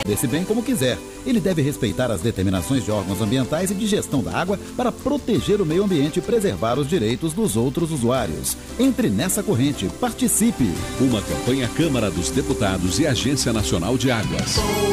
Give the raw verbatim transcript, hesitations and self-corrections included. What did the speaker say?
desse bem como quiser. Ele deve respeitar as determinações de órgãos ambientais e de gestão da água para proteger o meio ambiente e preservar os direitos dos outros usuários. Entre nessa corrente, participe. Uma campanha Câmara dos Deputados e Agência Nacional de Águas.